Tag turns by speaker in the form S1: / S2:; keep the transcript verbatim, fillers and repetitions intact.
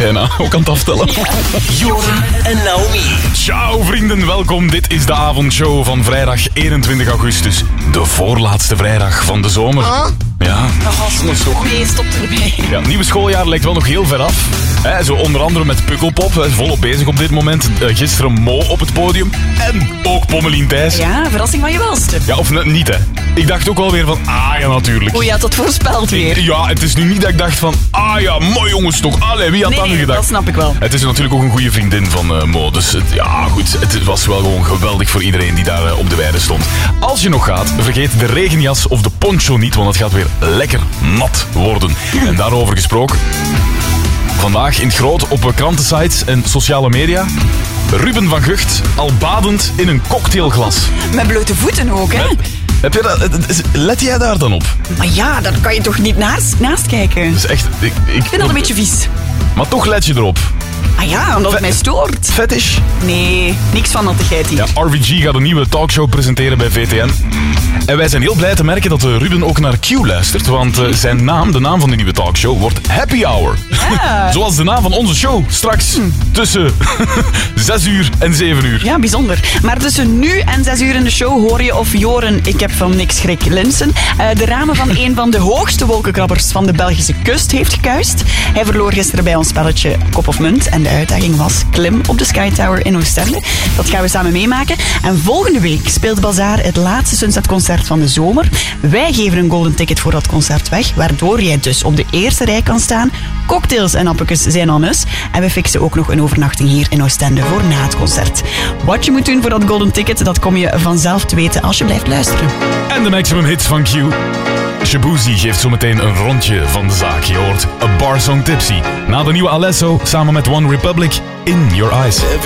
S1: bijna. Ook aan het aftellen.
S2: Ja. Joren en Naomi.
S1: Ciao vrienden, welkom. Dit is de avondshow van vrijdag eenentwintig augustus. De voorlaatste vrijdag van de zomer.
S3: Huh?
S1: Ja, dat is toch.
S4: Nee, stop erbij.
S1: Ja, het nieuwe schooljaar lijkt wel nog heel ver af. He, zo onder andere met Pukkelpop, he, volop bezig op dit moment. Uh, gisteren Mo op het podium. En ook Pommelien Thijs.
S4: Ja, verrassing van je welste.
S1: Ja, of net niet, hè. Ik dacht ook wel weer van, ah ja, natuurlijk.
S4: Hoe je had dat voorspeld weer.
S1: Ja, het is nu niet dat ik dacht van, ah ja, mooi jongens toch. Allee, wie had
S4: Nee,
S1: dat nu
S4: nee,
S1: gedacht?
S4: dat snap ik wel.
S1: Het is natuurlijk ook een goede vriendin van uh, Mo. Dus het, ja, goed, het was wel gewoon geweldig voor iedereen die daar uh, op de weide stond. Als je nog gaat, vergeet de regenjas of de poncho niet, want het gaat weer lekker nat worden. En daarover gesproken, vandaag in het groot op krantensites en sociale media. Ruben van Gucht al badend in een cocktailglas.
S4: Met blote voeten ook, hè?
S1: Heb je dat, let jij daar dan op?
S4: Maar ja, daar kan je toch niet naast, naast kijken?
S1: Dat is echt... Ik, ik,
S4: Ik vind dat een beetje vies.
S1: Maar toch let je erop.
S4: Ah ja, omdat het mij stoort.
S1: Fetish?
S4: Nee, niks van nattigheid hier.
S1: Ja, R V G gaat een nieuwe talkshow presenteren bij V T N. En wij zijn heel blij te merken dat Ruben ook naar Q luistert. Want uh, zijn naam, de naam van de nieuwe talkshow, wordt Happy Hour.
S4: Ja.
S1: Zoals de naam van onze show. Straks hm. tussen zes uur en zeven uur.
S4: Ja, bijzonder. Maar tussen nu en zes uur in de show hoor je of Joren, ik heb van niks schrik, Linsen, uh, de ramen van een van de hoogste wolkenkrabbers van de Belgische kust heeft gekuist. Hij verloor gisteren bij ons spelletje Kop of Munt. En de uitdaging was klim op de Sky Tower in Oostende. Dat gaan we samen meemaken. En volgende week speelt Bazaar het laatste Sunset-concert van de zomer. Wij geven een golden ticket voor dat concert weg, waardoor jij dus op de eerste rij kan staan. Cocktails en appetjes zijn al nus. En we fixen ook nog een overnachting hier in Oostende voor na het concert. Wat je moet doen voor dat golden ticket, dat kom je vanzelf te weten als je blijft luisteren.
S1: En de maximum hits van Q. Shabuzi geeft zometeen een rondje van de zaak. Je hoort A Bar Song Tipsy. Na de nieuwe Alesso samen met One Republic, In Your Eyes.